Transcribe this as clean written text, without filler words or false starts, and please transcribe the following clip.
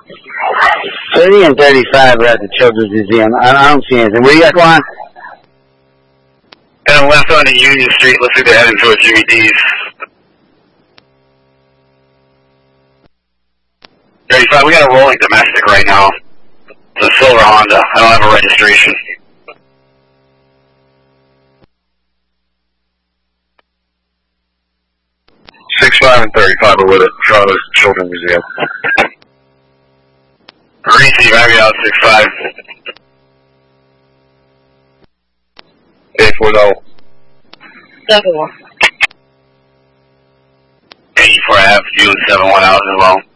30 and 35 are at the Children's Museum. I don't see anything. Where you guys going? And left onto Union Street. Looks like they're heading towards Jimmy D's. 35, we got a rolling domestic right now. It's a silver Honda. I don't have a registration. $6.5 and $35 are with it. Charlotte Children's Museum. Receive, Marriott 6-5. 840. 7-1. 84 Ave, June 7-1 out as well.